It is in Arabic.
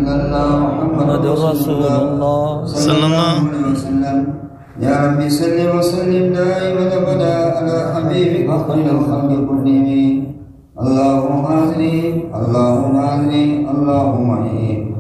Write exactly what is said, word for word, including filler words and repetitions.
إلا الله محمد رسول الله صلى الله عليه وسلم. يا رب صل وسلم دائما أبدا على حبيبك خير الخلق كلهم. اللهم اهدني اللهم اهدني اللهم اهدني